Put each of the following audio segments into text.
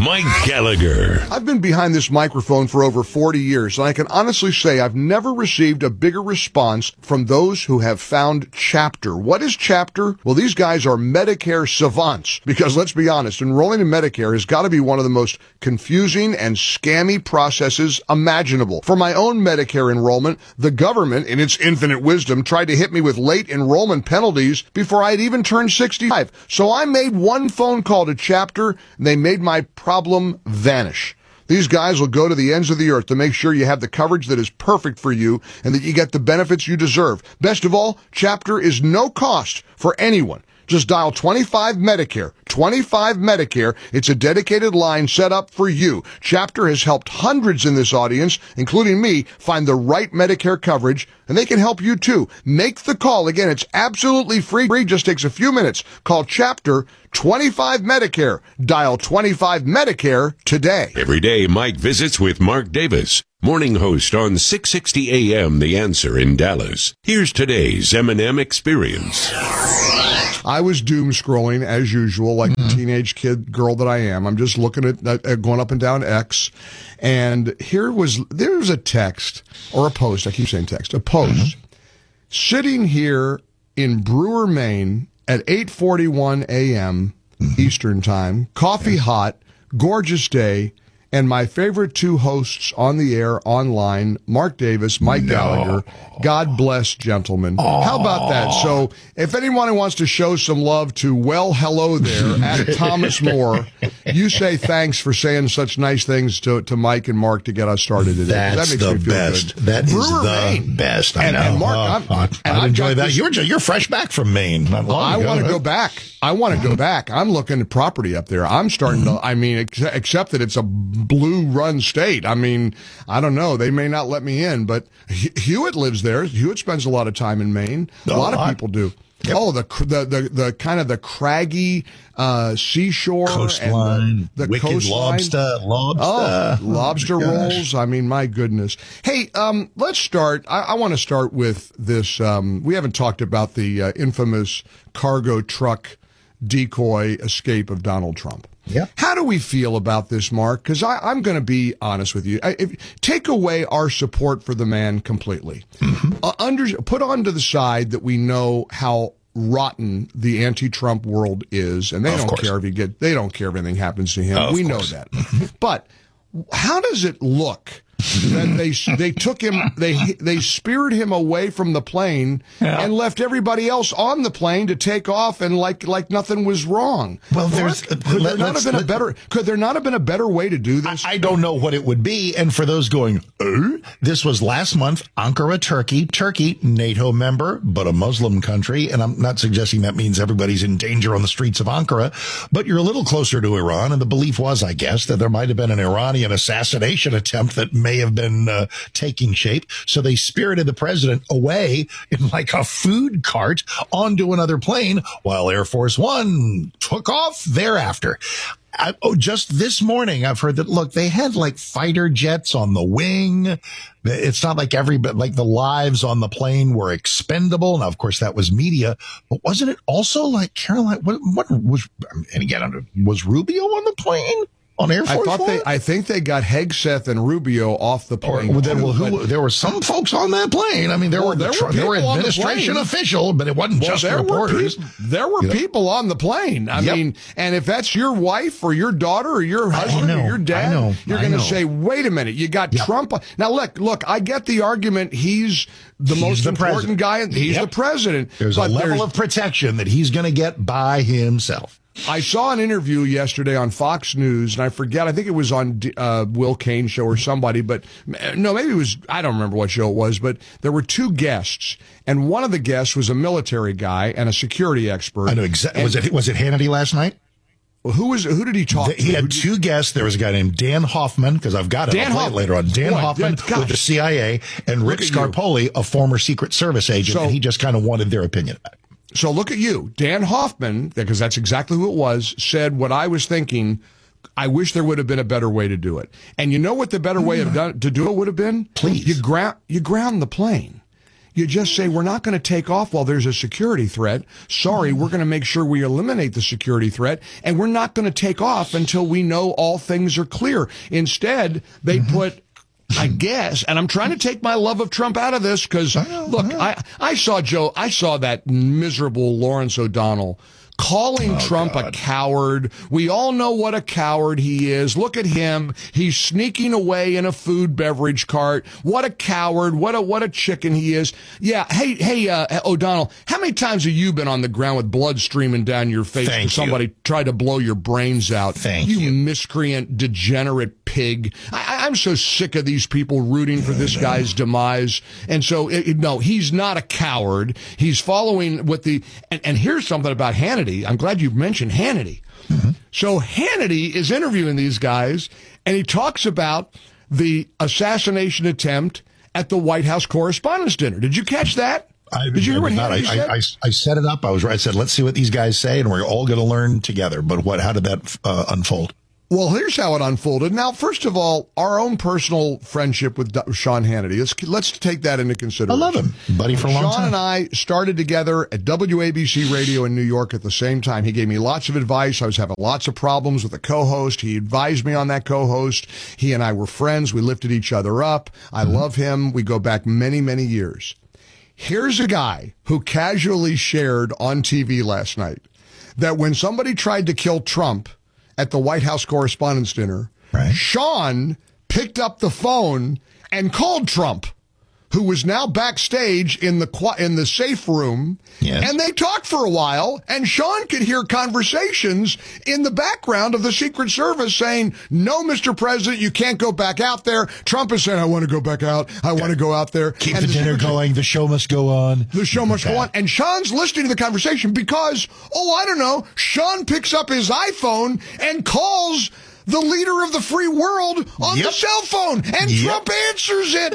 Mike Gallagher. I've been behind this microphone for over 40 years, and I can honestly say I've never received a bigger response from those who have found Chapter. What is Chapter? Well, these guys are Medicare savants, because let's be honest, enrolling in Medicare has got to be one of the most confusing and scammy processes imaginable. For my own Medicare enrollment, the government, in its infinite wisdom, tried to hit me with late enrollment penalties before I'd even turned 65. So I made one phone call to Chapter, and they made my problem vanish. These guys will go to the ends of the earth to make sure you have the coverage that is perfect for you and that you get the benefits you deserve. Best of all, Chapter is no cost for anyone. Just dial 25 Medicare. 25 Medicare. It's a dedicated line set up for you. Chapter has helped hundreds in this audience, including me, find the right Medicare coverage, and they can help you too. Make the call. Again, it's absolutely free. Just takes a few minutes. Call Chapter 25 Medicare. Dial 25 Medicare today. Every day, Mike visits with Mark Davis, morning host on 660 AM The Answer in Dallas. Here's today's M&M Experience. I was doom scrolling as usual, like the teenage girl that I am. I'm just looking at going up and down X, and there was a text or a post. I keep saying text, a post. Sitting here in Brewer, Maine at 8:41 a.m. Eastern Time, coffee hot, gorgeous day, and my favorite two hosts on the air online, Mark Davis, Mike Gallagher. God bless, gentlemen. How about that? So if anyone wants to show some love to hello there, at Thomas Moore, you say thanks for saying such nice things to Mike and Mark to get us started today. That's that makes me feel best. Good. That is Brewer, the Maine. best. I know. And Mark, I enjoy that. You're fresh back from Maine. I want to go back. I'm looking at property up there. I'm starting to, except that it's a blue run state. I mean, I don't know. They may not let me in, but Hewitt lives there. Hewitt spends a lot of time in Maine. A lot of people do. Yep. Oh, the kind of the craggy seashore coastline, and the wicked coastline. Lobster rolls. I mean, my goodness. Hey, let's start. I want to start with this. We haven't talked about the infamous cargo truck decoy escape of Donald Trump. Yeah. How do we feel about this, Mark? Because I'm going to be honest with you. Take away our support for the man completely. Put onto the side that we know how rotten the anti-Trump world is, and they don't care they don't care if anything happens to him. We know that. But how does it look that they took him, they speared him away from the plane and left everybody else on the plane to take off and like nothing was wrong? Well, could there not have been a better way to do this? I don't know what it would be. And for those going, this was last month, Ankara, Turkey, NATO member, but a Muslim country. And I'm not suggesting that means everybody's in danger on the streets of Ankara, but you're a little closer to Iran. And the belief was, I guess, that there might have been an Iranian assassination attempt that may have been taking shape. So they spirited the president away in like a food cart onto another plane while Air Force One took off thereafter. Just this morning, I've heard that, look, they had like fighter jets on the wing. It's not like like the lives on the plane were expendable. Now, of course, that was media, but wasn't it also like Caroline? What was, and again, was Rubio on the plane? On Air Force One? I think they got Hegseth and Rubio off the plane. There were some folks on that plane. I mean, there were administration official, but it wasn't just reporters. There were people on the plane. I mean, and if that's your wife or your daughter or your husband or your dad, you're going to say, wait a minute, you got Trump. Now, look, I get the argument. He's the most important guy, and he's the president. There's a level of protection that he's going to get by himself. I saw an interview yesterday on Fox News, and I think it was on Will Cain show or somebody, but no, maybe it was, I don't remember what show it was, but there were two guests, and one of the guests was a military guy and a security expert. I know exactly. Was it Hannity last night? Who did he talk to? He had two guests. There was a guy named Dan Hoffman, because I've got it. I'll play it later on. Dan Hoffman with the CIA, and Rick Scarpoli, a former Secret Service agent, and he just kind of wanted their opinion about it. So look at you. Dan Hoffman, because that's exactly who it was, said what I was thinking. I wish there would have been a better way to do it. And you know what the better way to do it would have been? Please. You ground the plane. You just say, we're not going to take off while there's a security threat. Sorry, we're going to make sure we eliminate the security threat, and we're not going to take off until we know all things are clear. Instead, they put, I guess, and I'm trying to take my love of Trump out of this because, look, I saw that miserable Lawrence O'Donnell calling Trump a coward. We all know what a coward he is. Look at him. He's sneaking away in a food beverage cart. What a coward. What a chicken he is. Yeah. Hey, O'Donnell, how many times have you been on the ground with blood streaming down your face when somebody tried to blow your brains out? Thank you. You miscreant, degenerate pig. I'm so sick of these people rooting for this guy's demise. And so, no, he's not a coward. He's following what and here's something about Hannity. I'm glad you mentioned Hannity. So Hannity is interviewing these guys, and he talks about the assassination attempt at the White House Correspondents' Dinner. Did you catch that? Did you hear what Hannity said? I set it up. I said, let's see what these guys say, and we're all going to learn together. But how did that unfold? Well, here's how it unfolded. Now, first of all, our own personal friendship with Sean Hannity. Let's take that into consideration. I love him. Buddy for a long time. Sean and I started together at WABC Radio in New York at the same time. He gave me lots of advice. I was having lots of problems with a co-host. He advised me on that co-host. He and I were friends. We lifted each other up. I love him. We go back many, many years. Here's a guy who casually shared on TV last night that when somebody tried to kill Trump at the White House Correspondents' Dinner, Sean picked up the phone and called Trump, who was now backstage in the safe room, and they talked for a while, and Sean could hear conversations in the background of the Secret Service saying, no, Mr. President, you can't go back out there. Trump is saying, I want to go back out. I want to go out there. Keep the dinner going. The show must go on. The show must go on. And Sean's listening to the conversation because, I don't know, Sean picks up his iPhone and calls the leader of the free world on the cell phone, and Trump answers it.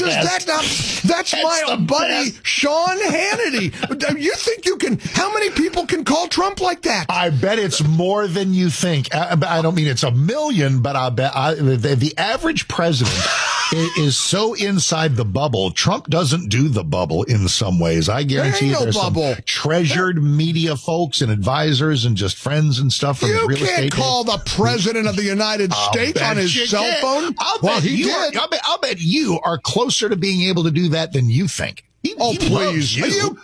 That's my buddy, Sean Hannity. You think you can, how many people can call Trump like that? I bet it's more than you think. I don't mean it's a million, but I bet the average president is so inside the bubble. Trump doesn't do the bubble in some ways. I guarantee there's some treasured media folks and advisors and just friends and stuff from his real estate. You can't call the president of the United States on his cell phone. I'll bet you are closer to being able to do that than you think. Please.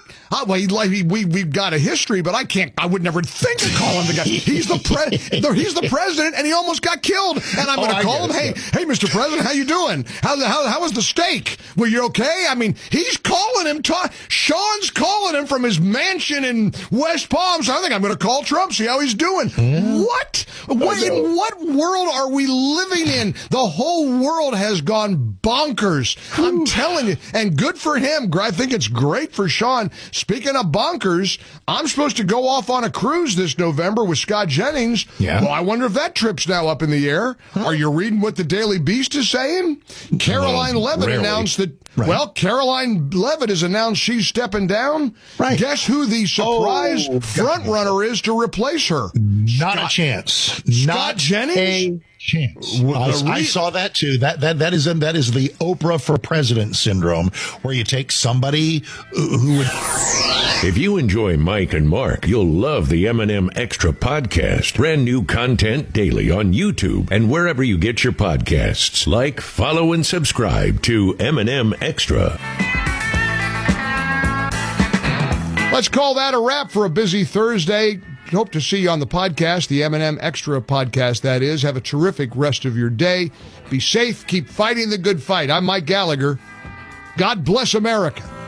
We've got a history, but I would never think of calling the guy. He's the president, and he almost got killed. And I'm going to call him. Hey, Mr. President, how you doing? How was the steak? Were you okay? I mean, he's calling him. Sean's calling him from his mansion in West Palm. So I think I'm going to call Trump, see how he's doing. What? In what world are we living in? The whole world has gone bonkers. I'm telling you. And good for him. I think it's great for Sean. Speaking of bonkers, I'm supposed to go off on a cruise this November with Scott Jennings. Yeah. Well, I wonder if that trip's now up in the air. Are you reading what the Daily Beast is saying? Caroline Leavitt announced that, Caroline Leavitt has announced she's stepping down. Right. Guess who the surprise front runner is to replace her? Not a chance. Scott Jennings? Chance. I saw that too. That is the Oprah for President syndrome, where you take somebody who would. If you enjoy Mike and Mark, you'll love the M&M Extra podcast. Brand new content daily on YouTube and wherever you get your podcasts. Like, follow, and subscribe to M&M Extra. Let's call that a wrap for a busy Thursday. Hope to see you on the podcast, the M&M Extra podcast, that is. Have a terrific rest of your day. Be safe. Keep fighting the good fight. I'm Mike Gallagher. God bless America.